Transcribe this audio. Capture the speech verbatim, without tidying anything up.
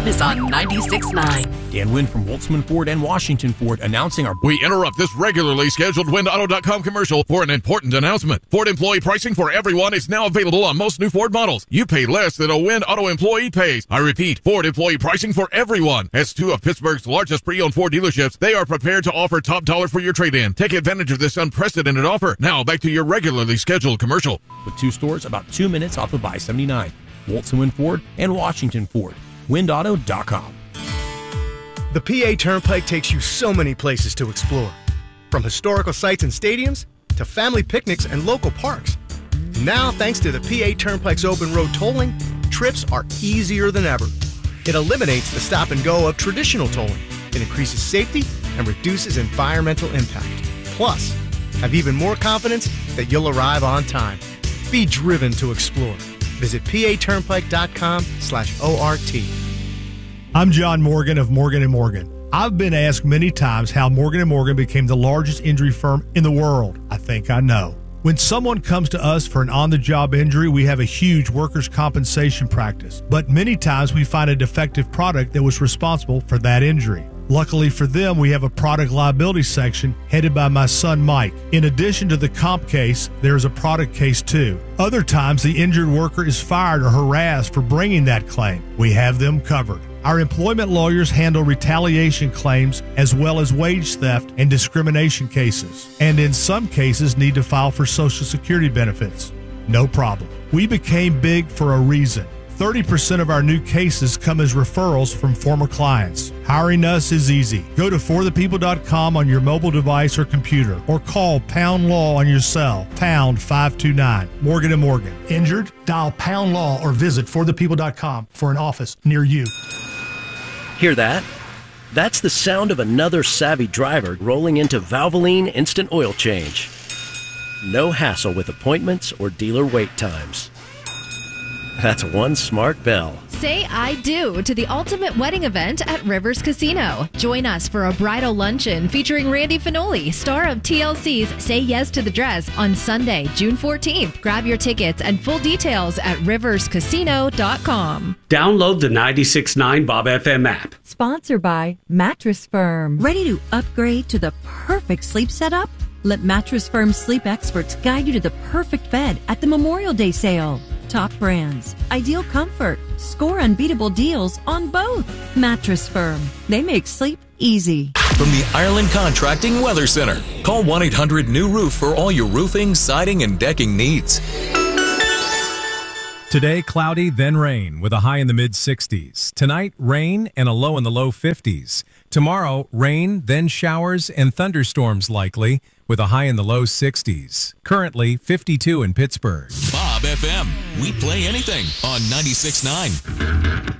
Bob is on ninety-six point nine. Dan Wynn from Woltzman Ford and Washington Ford announcing our... We interrupt this regularly scheduled Wind Auto dot com commercial for an important announcement. Ford employee pricing for everyone is now available on most new Ford models. You pay less than a Wind Auto employee pays. I repeat, Ford employee pricing for everyone. As two of Pittsburgh's largest pre-owned Ford dealerships, they are prepared to offer top dollar for your trade-in. Take advantage of this unprecedented offer. Now back to your regularly scheduled commercial. With two stores about two minutes off of I seventy-nine. Woltzman Ford and Washington Ford. Wind Auto dot com. The P A Turnpike takes you so many places to explore. From historical sites and stadiums to family picnics and local parks. Now, thanks to the P A Turnpike's open road tolling, trips are easier than ever. It eliminates the stop and go of traditional tolling. It increases safety and reduces environmental impact. Plus, have even more confidence that you'll arrive on time. Be driven to explore. Visit P A Turnpike dot com slash O R T. I'm John Morgan of Morgan and Morgan. I've been asked many times how Morgan and Morgan became the largest injury firm in the world. I think I know. When someone comes to us for an on-the-job injury, we have a huge workers' compensation practice. But many times we find a defective product that was responsible for that injury. Luckily for them, we have a product liability section headed by my son Mike. In addition to the comp case, there is a product case too. Other times, the injured worker is fired or harassed for bringing that claim. We have them covered. Our employment lawyers handle retaliation claims as well as wage theft and discrimination cases, and in some cases need to file for Social Security benefits. No problem. We became big for a reason. thirty percent of our new cases come as referrals from former clients. Hiring us is easy. Go to for the people dot com on your mobile device or computer, or call Pound Law on your cell, pound five two nine. Morgan and Morgan. Injured? Dial Pound Law or visit for the people dot com for an office near you. Hear that? That's the sound of another savvy driver rolling into Valvoline Instant Oil Change. No hassle with appointments or dealer wait times. That's one smart bell. Say I do to the ultimate wedding event at Rivers Casino. Join us for a bridal luncheon featuring Randy Finoli, star of T L C's Say Yes to the Dress, on Sunday, June fourteenth. Grab your tickets and full details at rivers casino dot com. Download the ninety-six point nine Bob F M app. Sponsored by Mattress Firm. Ready to upgrade to the perfect sleep setup? Let Mattress Firm sleep experts guide you to the perfect bed at the Memorial Day sale. Top brands, ideal comfort, score unbeatable deals on both. Mattress Firm. They make sleep easy. From the Ireland Contracting Weather Center. Call one eight hundred new roof for all your roofing, siding, and decking needs. Today, cloudy, then rain, with a high in the mid sixties. Tonight, rain and a low in the low fifties. Tomorrow, rain, then showers and thunderstorms likely, with a high in the low sixties. Currently, fifty-two in Pittsburgh. Bob F M. We play anything on ninety-six point nine.